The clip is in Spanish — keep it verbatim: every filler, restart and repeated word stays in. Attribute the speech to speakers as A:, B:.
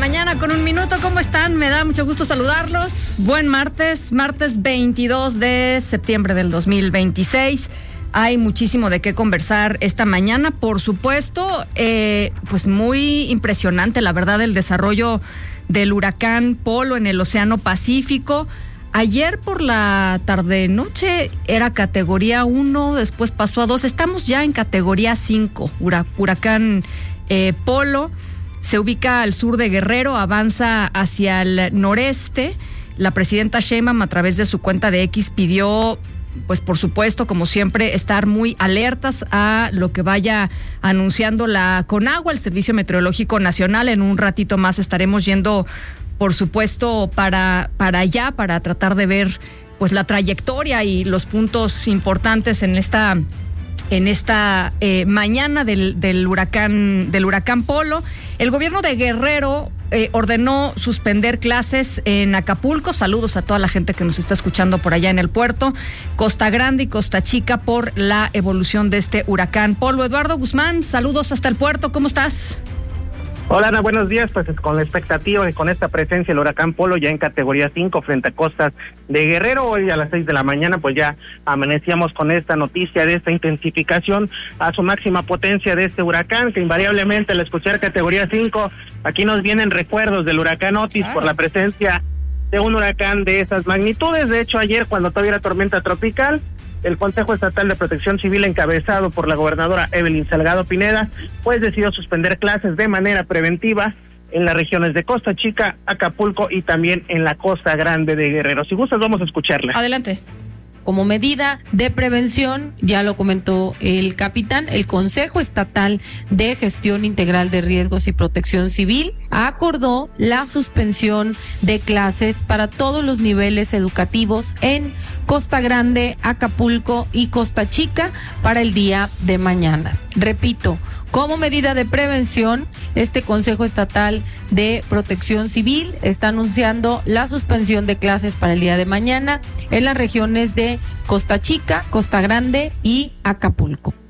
A: mañana con un minuto. ¿Cómo están? Me da mucho gusto saludarlos. Buen martes, martes veintidós de septiembre del dos mil veintiséis. Hay muchísimo de qué conversar esta mañana, por supuesto. Eh, pues muy impresionante, la verdad, el desarrollo del huracán Polo en el Océano Pacífico. Ayer por la tarde-noche era categoría uno, después pasó a dos. Estamos ya en categoría cinco, huracán eh, Polo. Se ubica al sur de Guerrero, avanza hacia el noreste. La presidenta Sheinbaum, a través de su cuenta de X, pidió, pues por supuesto, como siempre, estar muy alertas a lo que vaya anunciando la CONAGUA, el Servicio Meteorológico Nacional. En un ratito más estaremos yendo, por supuesto, para, para allá, para tratar de ver pues la trayectoria y los puntos importantes en esta... en esta eh, mañana del, del huracán del huracán Polo. El gobierno de Guerrero eh, ordenó suspender clases en Acapulco. Saludos a toda la gente que nos está escuchando por allá en el puerto, Costa Grande y Costa Chica, por la evolución de este huracán Polo. Eduardo Guzmán, saludos hasta el puerto, ¿cómo estás?
B: Hola Ana, buenos días. Pues con la expectativa de con esta presencia el huracán Polo ya en categoría cinco frente a costas de Guerrero, hoy a las seis de la mañana pues ya amanecíamos con esta noticia de esta intensificación a su máxima potencia de este huracán, que invariablemente al escuchar categoría cinco, aquí nos vienen recuerdos del huracán Otis por la presencia de un huracán de esas magnitudes. De hecho, ayer, cuando todavía era tormenta tropical, el Consejo Estatal de Protección Civil, encabezado por la gobernadora Evelyn Salgado Pineda, pues decidió suspender clases de manera preventiva en las regiones de Costa Chica, Acapulco y también en la Costa Grande de Guerrero. Si gustas, vamos a escucharla.
A: Adelante.
C: Como medida de prevención, ya lo comentó el capitán, el Consejo Estatal de Gestión Integral de Riesgos y Protección Civil acordó la suspensión de clases para todos los niveles educativos en Costa Grande, Acapulco y Costa Chica para el día de mañana. Repito, como medida de prevención, este Consejo Estatal de Protección Civil está anunciando la suspensión de clases para el día de mañana en las regiones de Costa Chica, Costa Grande y Acapulco.